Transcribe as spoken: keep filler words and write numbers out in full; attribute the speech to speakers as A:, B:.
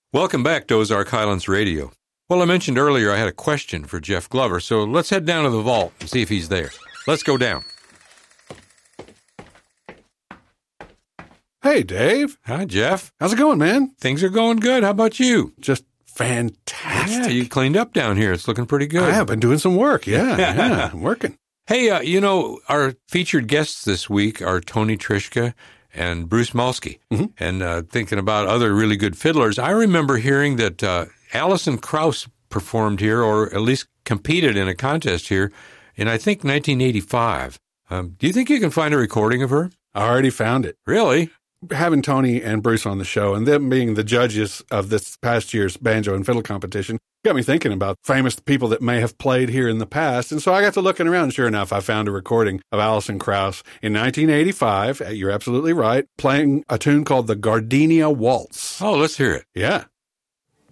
A: Welcome back to Ozark Highlands Radio. Well, I mentioned earlier I had a question for Jeff Glover, so let's head down to the vault and see if he's there. Let's go down.
B: Hey, Dave.
A: Hi, Jeff.
B: How's it going, man?
A: Things are going good. How about you?
B: Just fantastic.
A: Yeah, you cleaned up down here. It's looking pretty good.
B: I have been doing some work. Yeah, yeah, I'm working.
A: Hey, uh, you know, our featured guests this week are Tony Trischka and Bruce Malsky.
B: Mm-hmm.
A: And uh, thinking about other really good fiddlers, I remember hearing that uh, Alison Krauss performed here, or at least competed in a contest here, in, I think, nineteen eighty-five. Um, do you think you can find a recording of her?
B: I already found it.
A: Really?
B: Having Tony and Bruce on the show and them being the judges of this past year's banjo and fiddle competition got me thinking about famous people that may have played here in the past. And so I got to looking around. Sure enough, I found a recording of Alison Krauss in nineteen eighty-five. You're absolutely right. Playing a tune called the Gardenia Waltz.
A: Oh, let's hear it.
B: Yeah.